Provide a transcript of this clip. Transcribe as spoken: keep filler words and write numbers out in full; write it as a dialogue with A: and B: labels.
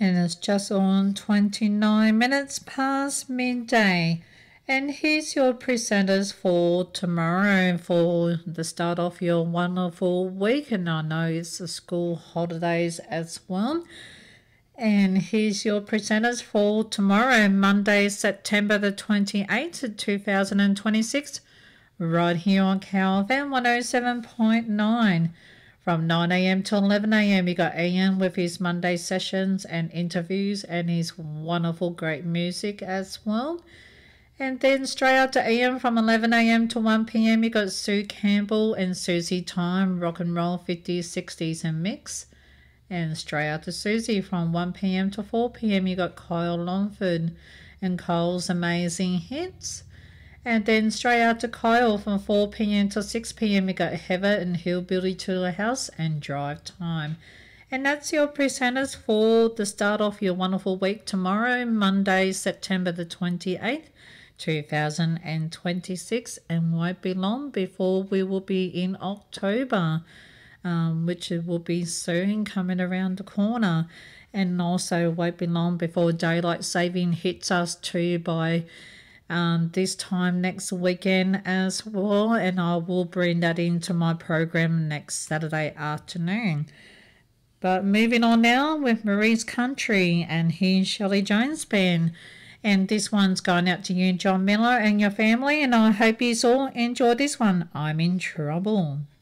A: And it's just on twenty-nine minutes past midday. And here's your presenters for tomorrow for the start of your wonderful week. And I know it's the school holidays as well. And here's your presenters for tomorrow, Monday, September the twenty-eighth, two thousand twenty-six, right here on Cow F M one oh seven point nine. From nine a m to eleven a m, you got Ian with his Monday sessions and interviews and his wonderful great music as well. And then straight out to Ian from eleven a m to one p m, you got Sue Campbell and Susie Time, rock and roll fifties, sixties and mix. And straight out to Susie from one p m to four p m, you got Kyle Longford and Kyle's Amazing Hits. And then straight out to Kyle from four p m to six p m, you got Heather and Hillbilly to the House and Drive Time. And that's your presenters for the start of your wonderful week tomorrow, Monday, September the twenty-eighth, two thousand twenty-six. And won't be long before we will be in October, um, which will be soon coming around the corner. And also won't be long before daylight saving hits us too by Um, this time next weekend as well, and I will bring that into my program next Saturday afternoon. But moving on now with Marie's Country, and here's Shelley Jones Band, and this one's going out to you, John Miller, and your family, and I hope you all enjoy this one. I'm in Trouble.